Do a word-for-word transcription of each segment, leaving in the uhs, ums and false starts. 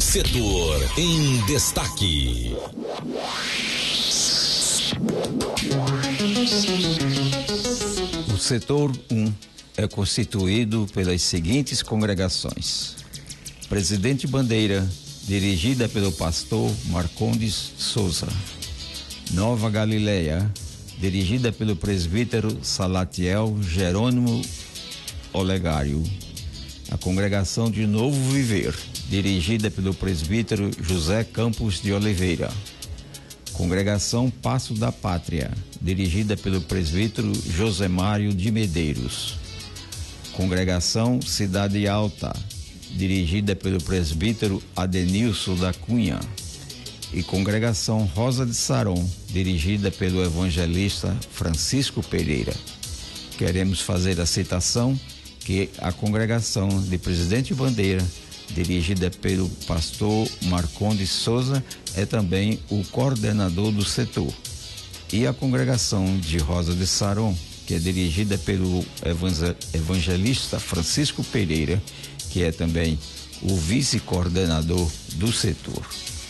Setor em destaque. O setor um é constituído pelas seguintes congregações: Presidente Bandeira, dirigida pelo pastor Marcondes Souza. Nova Galileia, dirigida pelo presbítero Salatiel Jerônimo Olegário. A congregação de Novo Viver, dirigida pelo presbítero José Campos de Oliveira. Congregação Passo da Pátria, dirigida pelo presbítero Josemário de Medeiros. Congregação Cidade Alta, dirigida pelo presbítero Adenilson da Cunha. E Congregação Rosa de Saron, dirigida pelo evangelista Francisco Pereira. Queremos fazer a citação que a congregação de Presidente Bandeira, dirigida pelo pastor Marcondes Souza, é também o coordenador do setor. E a congregação de Rosa de Saron, que é dirigida pelo evangelista Francisco Pereira, que é também o vice-coordenador do setor.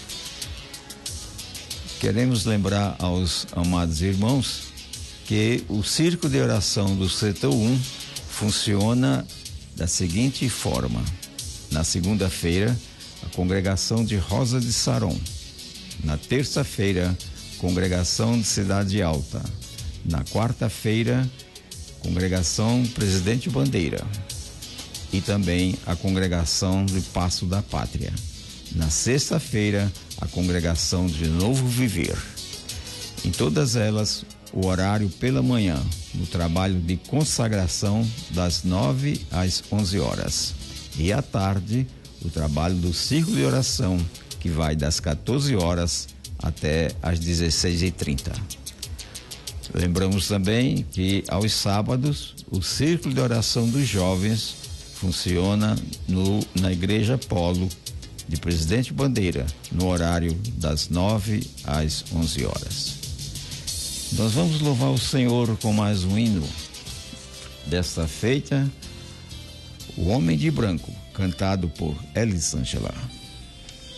Queremos lembrar aos amados irmãos que o círculo de oração do setor um funciona da seguinte forma: na segunda-feira, a congregação de Rosa de Saron; na terça-feira, congregação de Cidade Alta; na quarta-feira, congregação Presidente Bandeira; e também a congregação de Passo da Pátria. Na sexta-feira, a congregação de Novo Viver. Em todas elas, o horário pela manhã, no trabalho de consagração, das nove às onze horas. E à tarde, o trabalho do círculo de oração, que vai das quatorze horas até às dezesseis e trinta. Lembramos também que aos sábados, o círculo de oração dos jovens funciona no, na Igreja Polo de Presidente Bandeira, no horário das nove às onze horas. Nós vamos louvar o Senhor com mais um hino. Desta feita, O Homem de Branco, cantado por Elisângela.